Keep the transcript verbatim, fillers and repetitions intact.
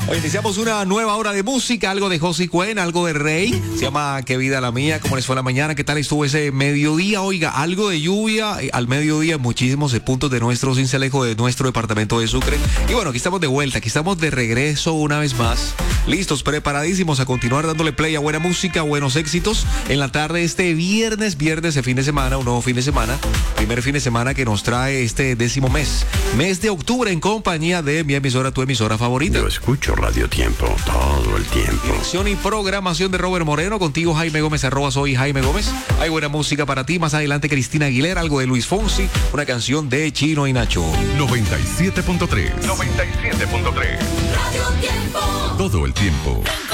Hoy iniciamos una nueva hora de música, algo de José Cuen, algo de Rey, se llama Qué vida la mía. ¿Cómo les fue la mañana? ¿Qué tal estuvo ese mediodía? Oiga, algo de lluvia eh, al mediodía en muchísimos puntos de nuestro cincelejo, de nuestro departamento de Sucre. Y bueno, aquí estamos de vuelta, aquí estamos de regreso una vez más, listos, preparadísimos a continuar dándole play a buena música, buenos éxitos en la tarde este viernes, viernes de fin de semana, un nuevo fin de semana, primer fin de semana que nos trae este décimo mes, mes de octubre, en compañía de mi emisora, tu emisora favorita. Yo escucho Radio Tiempo todo el tiempo. Dirección y programación de Robert Moreno, contigo Jaime Gómez, arroba soy Jaime Gómez. Hay buena música para ti, más adelante Cristina Aguilera, algo de Luis Fonsi, una canción de Chino y Nacho. noventa y siete punto tres. noventa y siete punto tres. Radio Tiempo. Todo el tiempo.